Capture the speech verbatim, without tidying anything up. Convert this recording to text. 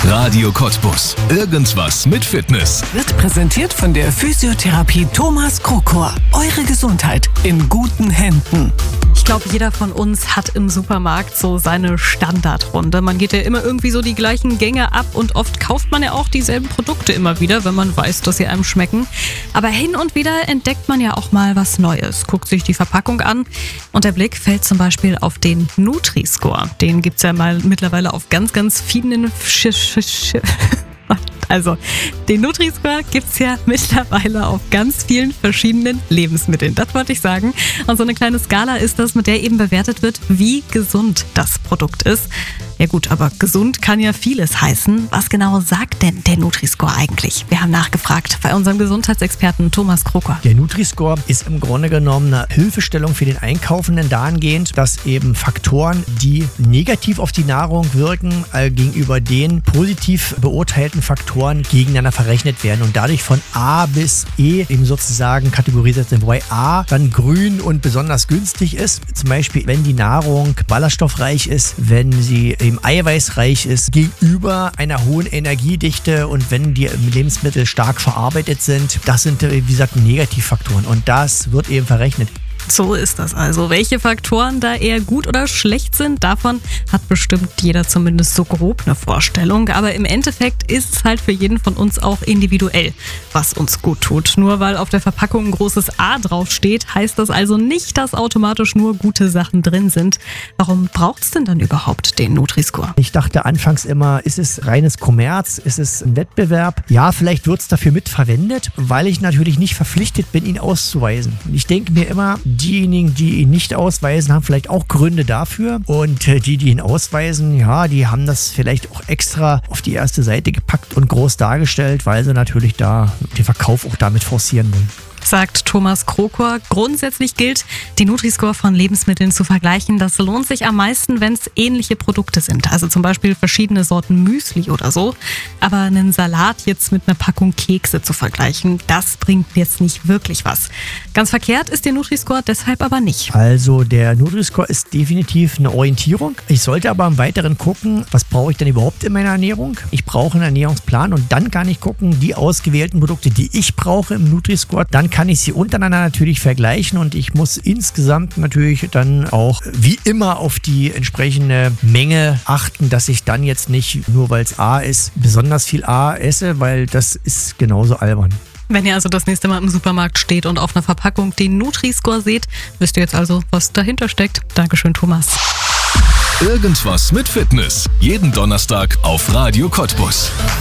Radio Cottbus. Irgendwas mit Fitness. Wird präsentiert von der Physiotherapie Thomas Krokor. Eure Gesundheit in guten Händen. Ich glaube, jeder von uns hat im Supermarkt so seine Standardrunde. Man geht ja immer irgendwie so die gleichen Gänge ab und oft kauft man ja auch dieselben Produkte immer wieder, wenn man weiß, dass sie einem schmecken. Aber hin und wieder entdeckt man ja auch mal was Neues, guckt sich die Verpackung an und der Blick fällt zum Beispiel auf den Nutri-Score. Den gibt's ja mal mittlerweile auf ganz, ganz vielen Sch Sch Sch Also, den Nutri-Score gibt's ja mittlerweile auf ganz vielen verschiedenen Lebensmitteln. Das wollte ich sagen. Und so eine kleine Skala ist das, mit der eben bewertet wird, wie gesund das Produkt ist. Ja gut, aber gesund kann ja vieles heißen. Was genau sagt denn der Nutri-Score eigentlich? Wir haben nachgefragt bei unserem Gesundheitsexperten Thomas Krokor. Der Nutri-Score ist im Grunde genommen eine Hilfestellung für den Einkaufenden dahingehend, dass eben Faktoren, die negativ auf die Nahrung wirken, äh, gegenüber den positiv beurteilten Faktoren gegeneinander verrechnet werden und dadurch von A bis E eben sozusagen kategorisiert sind. Wobei A dann grün und besonders günstig ist. Zum Beispiel, wenn die Nahrung ballaststoffreich ist, wenn sie eben eiweißreich ist, gegenüber einer hohen Energiedichte und wenn die Lebensmittel stark verarbeitet sind. Das sind, wie gesagt, Negativfaktoren und das wird eben verrechnet. So ist das also. Welche Faktoren da eher gut oder schlecht sind, davon hat bestimmt jeder zumindest so grob eine Vorstellung. Aber im Endeffekt ist es halt für jeden von uns auch individuell, was uns gut tut. Nur weil auf der Verpackung ein großes A draufsteht, heißt das also nicht, dass automatisch nur gute Sachen drin sind. Warum braucht es denn dann überhaupt den Nutri-Score? Ich dachte anfangs immer, ist es reines Kommerz, ist es ein Wettbewerb? Ja, vielleicht wird es dafür mitverwendet, weil ich natürlich nicht verpflichtet bin, ihn auszuweisen. Ich denke mir immer, diejenigen, die ihn nicht ausweisen, haben vielleicht auch Gründe dafür. Und die, die ihn ausweisen, ja, die haben das vielleicht auch extra auf die erste Seite gepackt und groß dargestellt, weil sie natürlich da den Verkauf auch damit forcieren wollen. Sagt Thomas Krokor. Grundsätzlich gilt, die Nutri-Score von Lebensmitteln zu vergleichen. Das lohnt sich am meisten, wenn es ähnliche Produkte sind. Also zum Beispiel verschiedene Sorten Müsli oder so. Aber einen Salat jetzt mit einer Packung Kekse zu vergleichen, das bringt jetzt nicht wirklich was. Ganz verkehrt ist der Nutri-Score deshalb aber nicht. Also der Nutri-Score ist definitiv eine Orientierung. Ich sollte aber im Weiteren gucken, was brauche ich denn überhaupt in meiner Ernährung? Ich brauche einen Ernährungsplan und dann kann ich gucken, die ausgewählten Produkte, die ich brauche im Nutri-Score, dann kann ich sie untereinander natürlich vergleichen und ich muss insgesamt natürlich dann auch wie immer auf die entsprechende Menge achten, dass ich dann jetzt nicht, nur weil es A ist, besonders viel A esse, weil das ist genauso albern. Wenn ihr also das nächste Mal im Supermarkt steht und auf einer Verpackung den Nutri-Score seht, wisst ihr jetzt also, was dahinter steckt. Dankeschön, Thomas. Irgendwas mit Fitness. Jeden Donnerstag auf Radio Cottbus.